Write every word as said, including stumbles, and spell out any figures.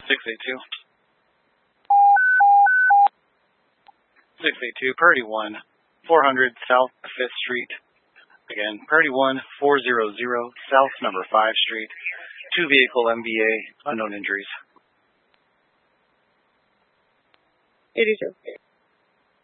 six eight two. six eight two, Purdy one, four hundred South fifth Street. Again, Purdy one, four hundred South number five Street. Two vehicle M V A, unknown injuries. eighty-two.